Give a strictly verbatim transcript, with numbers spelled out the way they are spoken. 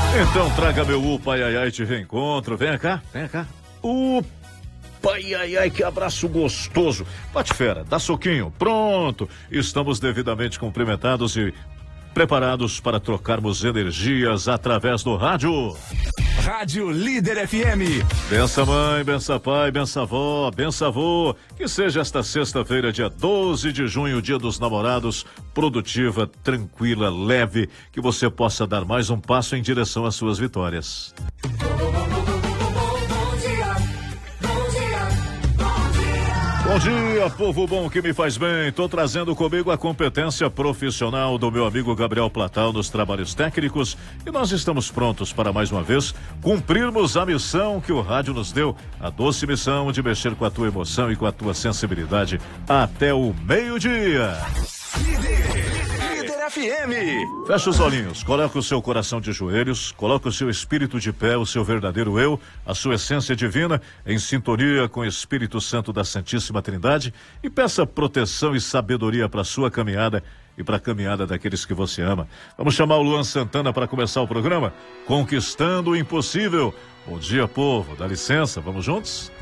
Então traga meu upa, ai, ai, ai, te reencontro. Venha cá, venha cá. Upa, ai, ai, ai, que abraço gostoso. Bate fera, dá soquinho. Pronto, estamos devidamente cumprimentados e preparados para trocarmos energias através do rádio. Rádio Líder F M. Bença mãe, bença pai, bença avó, bença avô. Que seja esta sexta-feira, dia doze de junho, dia dos namorados, produtiva, tranquila, leve, que você possa dar mais um passo em direção às suas vitórias. Bom dia, povo bom que me faz bem. Tô trazendo comigo a competência profissional do meu amigo Gabriel Platal nos trabalhos técnicos e nós estamos prontos para mais uma vez cumprirmos a missão que o rádio nos deu, a doce missão de mexer com a tua emoção e com a tua sensibilidade até o meio-dia. F M. Fecha os olhinhos, coloca o seu coração de joelhos, coloca o seu espírito de pé, o seu verdadeiro eu, a sua essência divina, em sintonia com o Espírito Santo da Santíssima Trindade e peça proteção e sabedoria para a sua caminhada e para a caminhada daqueles que você ama. Vamos chamar o Luan Santana para começar o programa Conquistando o Impossível. Bom dia, povo, dá licença, vamos juntos?